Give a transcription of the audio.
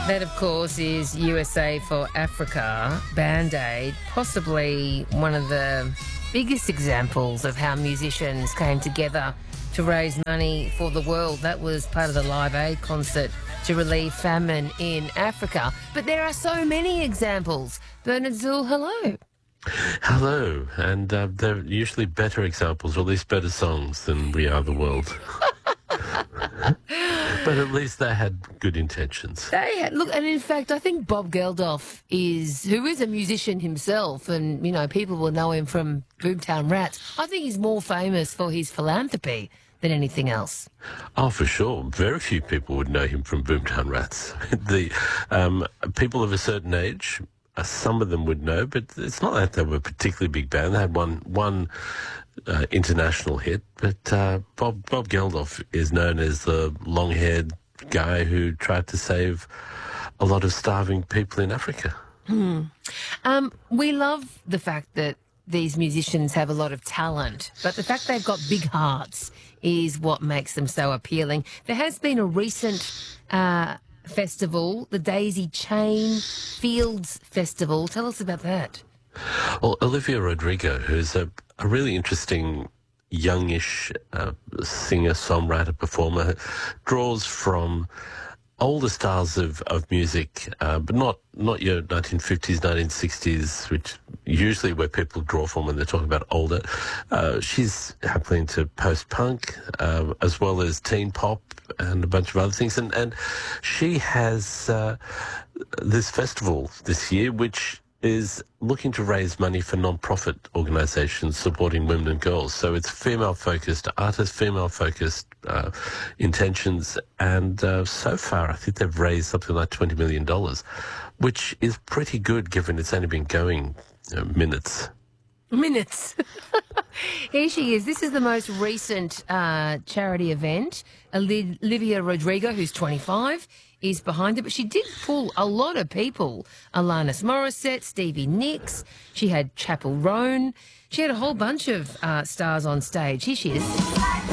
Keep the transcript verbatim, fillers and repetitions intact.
That, of course, is U S A for Africa, Band Aid, possibly one of the biggest examples of how musicians came together to raise money for the world. That was part of the Live Aid concert to relieve famine in Africa. But there are so many examples. Bernard Zoul, hello. Hello, and uh, they're usually better examples, or at least better songs than We Are the World. But at least they had good intentions. They had, look, and in fact, I think Bob Geldof is, who is a musician himself, and, you know, people will know him from Boomtown Rats. I think he's more famous for his philanthropy than anything else. Oh, for sure. Very few people would know him from Boomtown Rats. the um, people of a certain age, uh, some of them would know, but it's not that they were a particularly big band. They had one one uh, international hit, but uh, Bob Bob Geldof is known as the long-haired guy who tried to save a lot of starving people in Africa. Hmm. Um, we love the fact that these musicians have a lot of talent, but the fact they've got big hearts is what makes them so appealing. There has been a recent uh, festival, the Daisy Chain Fields Festival. Tell us about that. Well, Olivia Rodrigo, who's a, a really interesting youngish uh, singer, songwriter, performer, draws from older styles of, of music, uh, but not, not your nineteen fifties, nineteen sixties, which usually where people draw from when they're talking about older. Uh, she's happily into post-punk, uh, as well as teen pop and a bunch of other things. And, and she has uh, this festival this year, which is looking to raise money for non-profit organisations supporting women and girls. So it's female-focused artists, female-focused uh, intentions, and uh, so far I think they've raised something like twenty million dollars, which is pretty good given it's only been going you know, minutes. Minutes. Here she is. This is the most recent uh, charity event. Olivia Rodrigo, who's twenty-five, is behind it, but she did pull a lot of people. Alanis Morissette, Stevie Nicks. She had Chappell Roan. She had a whole bunch of uh, stars on stage. Here she is.